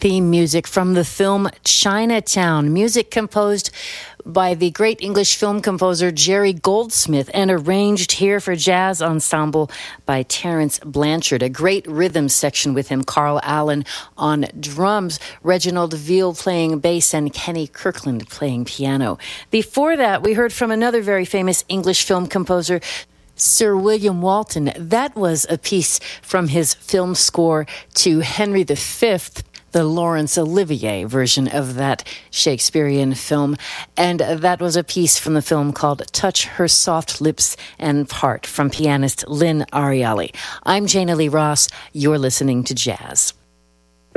theme music from the film Chinatown, music composed by the great English film composer Jerry Goldsmith and arranged here for jazz ensemble by Terence Blanchard. A great rhythm section with him, Carl Allen on drums, Reginald Veal playing bass, and Kenny Kirkland playing piano. Before that, we heard from another very famous English film composer, Sir William Walton. That was a piece from his film score to Henry V, the Laurence Olivier version of that Shakespearean film. And that was a piece from the film called Touch Her Soft Lips and Part from pianist Lynn Ariali. I'm Jana Lee Ross. You're listening to Jazz.